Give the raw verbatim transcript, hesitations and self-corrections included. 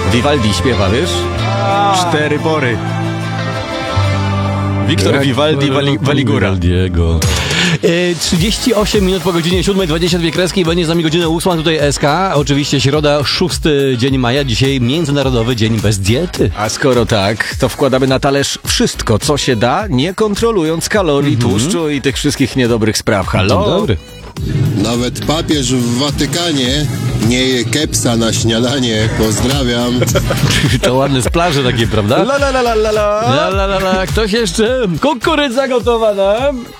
Vivaldi śpiewa, wiesz? Cztery pory. Wiktor Vivaldi, Wali, Waligura. Vivaldiego. E, trzydzieści osiem minut po godzinie siódmej, dwadzieścia dwie kreski, będzie z nami godzinę ósma, tutaj S K. Oczywiście środa, szósty dzień maja, dzisiaj Międzynarodowy Dzień Bez Diety. A skoro tak, to wkładamy na talerz wszystko, co się da, nie kontrolując kalorii, mm-hmm. tłuszczu i tych wszystkich niedobrych spraw. Halo? Dzień dobry. Nawet papież w Watykanie nie je kepsa na śniadanie. Pozdrawiam. To ładne z plaży takie, prawda? La la la la la la. La la la la. Ktoś jeszcze? Kukurydza gotowa nam.